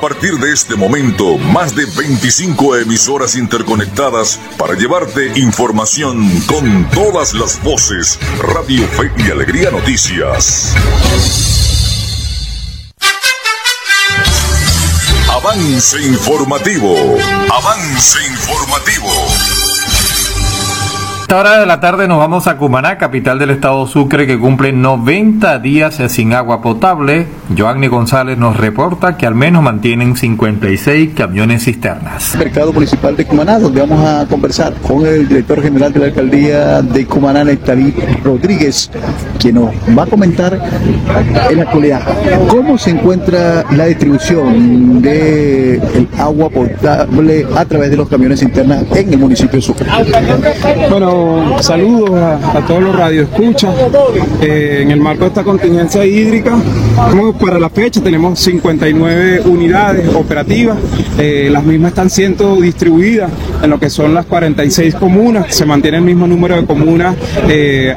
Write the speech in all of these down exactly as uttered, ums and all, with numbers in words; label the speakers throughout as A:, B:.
A: partir de este momento, más de veinticinco emisoras interconectadas para llevarte información con todas las voces. Radio Fe y Alegría Noticias. Avance informativo. Avance informativo.
B: A esta hora de la tarde nos vamos a Cumaná, capital del estado Sucre, que cumple noventa días sin agua potable. Joanny González nos reporta que al menos mantienen cincuenta y seis camiones cisternas.
C: Mercado Municipal de Cumaná, donde vamos a conversar con el director general de la alcaldía de Cumaná, Nectarí Rodríguez, quien nos va a comentar en la actualidad cómo se encuentra la distribución del agua potable a través de los camiones cisternas en el municipio de Sucre.
D: Bueno, saludos a, a todos los radioescuchas. Eh, en el marco de esta contingencia hídrica, como para la fecha tenemos cincuenta y nueve unidades operativas. Eh, las mismas están siendo distribuidas en lo que son las cuarenta y seis comunas. Se mantiene el mismo número de comunas eh,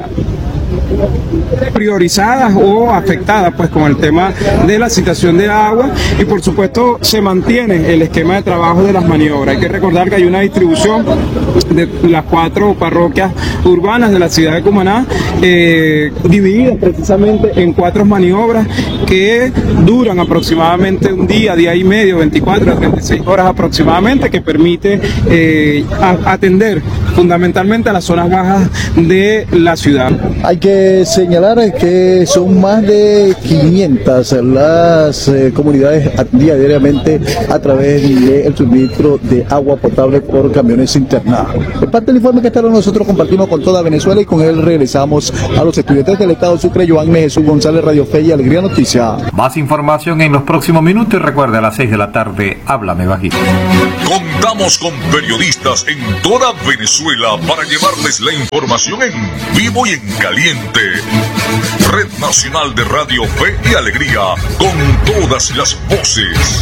D: priorizadas o afectadas pues con el tema de la situación de agua, y por supuesto se mantiene el esquema de trabajo de las maniobras. Hay que recordar que hay una distribución de las cuatro parroquias urbanas de la ciudad de Cumaná, eh, divididas precisamente en cuatro maniobras que duran aproximadamente un día, día y medio, veinticuatro a treinta y seis horas aproximadamente, que permite eh, a, atender fundamentalmente a las zonas bajas de la ciudad.
C: Hay que señalar que son más de quinientas las eh, comunidades diariamente a través del suministro de agua potable por camiones cisternados. En parte del informe que esta hora nosotros compartimos con toda Venezuela, y con él regresamos a los estudiantes del estado Sucre. Joanny Jesús González, Radio Fe y Alegría Noticias.
B: Más información en los próximos minutos, y recuerde, a las seis de la tarde, háblame bajito.
A: Contamos con periodistas en toda Venezuela para llevarles la información en vivo y en caliente. Red Nacional de Radio Fe y Alegría, con todas las voces.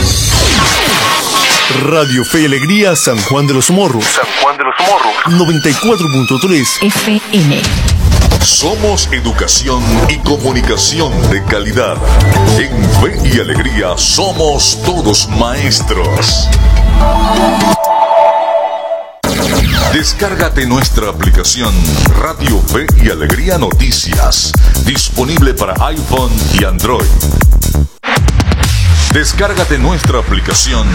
E: Radio Fe y Alegría, San Juan de los Morros.
F: San Juan de los Morros.
E: noventa y cuatro punto tres
F: F M.
A: Somos educación y comunicación de calidad. En Fe y Alegría somos todos maestros. Descárgate nuestra aplicación Radio Fe y Alegría Noticias, disponible para iPhone y Android. Descárgate nuestra aplicación